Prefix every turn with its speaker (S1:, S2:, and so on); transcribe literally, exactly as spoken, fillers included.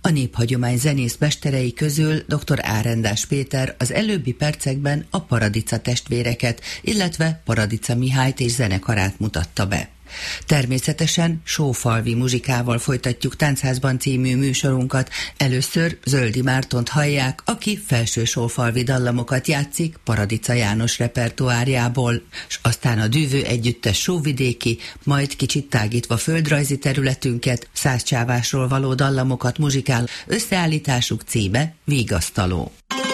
S1: A néphagyomány zenész mesterei közül dr. Árendás Péter az előbbi percekben a Paradica testvéreket, illetve Paradica Mihályt és zenekarát mutatta be. Természetesen sófalvi muzsikával folytatjuk Táncházban című műsorunkat. Először Zöldi Mártont hallják, aki felső sófalvi dallamokat játszik Paradica János repertoárjából, s aztán a Dűvő együttes sóvidéki, majd kicsit tágítva földrajzi területünket, Szászcsávásról való dallamokat muzsikál, összeállításuk címe Vígasztaló.